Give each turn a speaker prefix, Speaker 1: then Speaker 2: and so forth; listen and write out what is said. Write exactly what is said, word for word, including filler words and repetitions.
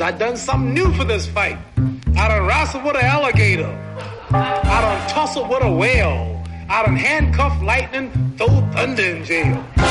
Speaker 1: I done something new for this fight. I done wrestled with an alligator. I done tussled with a whale. I done handcuffed lightning, throw thunder in jail.